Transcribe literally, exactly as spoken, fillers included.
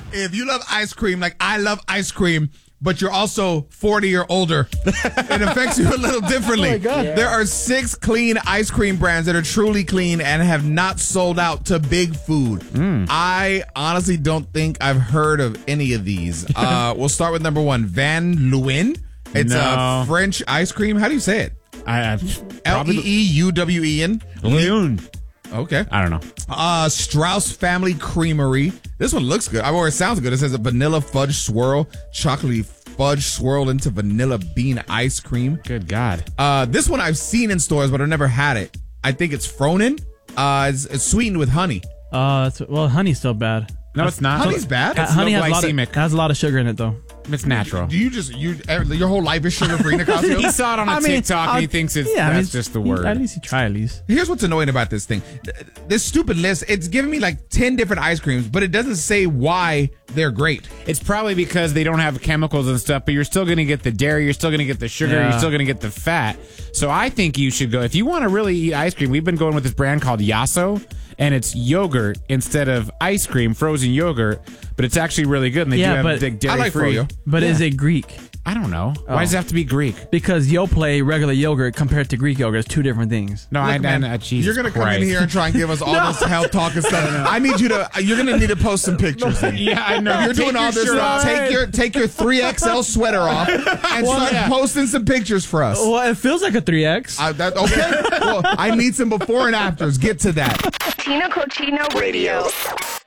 if you love ice cream, like I love ice cream, but you're also forty or older, it affects you a little differently. Oh my God. Yeah. There are six clean ice cream brands that are truly clean and have not sold out to big food. Mm. I honestly don't think I've heard of any of these. Uh, we'll start with number one, Van Leeuwen. It's No. a French ice cream. How do you say it? I, I L E E U W E N. Leeuwen. Okay. I don't know. Uh, Strauss Family Creamery. This one looks good. Or it sounds good. It says a vanilla fudge swirl, chocolatey fudge swirled into vanilla bean ice cream. Good God. Uh, this one I've seen in stores, but I've never had it. I think it's Fronen. Uh, it's, it's sweetened with honey. Uh, that's, well, honey's still bad. No, it's not. Honey's bad. Uh, It's honey low has a, lot of, glycemic. has a lot of sugar in it, though. It's natural. Do you just you your whole life is sugar free, Nicasio? He saw it on a I mean, TikTok and he I'll- thinks it's yeah, I mean, that's just the word. At least you try, at least. Here's what's annoying about this thing. Th- This stupid list, it's giving me like ten different ice creams, but it doesn't say why they're great. It's probably because they don't have chemicals and stuff, but you're still going to get the dairy, you're still going to get the sugar, Yeah. you're still going to get the fat. So I think you should go, if you want to really eat ice cream, we've been going with this brand called Yasso, and it's yogurt instead of ice cream, frozen yogurt, but it's actually really good, and they Yeah, do have but- the I dairy like free. Froyo. But Yeah. is it Greek? I don't know. Oh. Why does it have to be Greek? Because Yoplait regular yogurt compared to Greek yogurt is two different things. No, I, Look, man, I, I Jesus you're gonna come Christ. in here and try and give us all this health talk and stuff. I need you to. You're gonna need to post some pictures. Yeah, I know. If you're Take doing all your this shirt stuff, off. take your take your three X L sweater off and start yeah. posting some pictures for us. Well, it feels like a three X. I, that, okay. Well, I need some before and afters. Get to that. Tina Cochino Radio.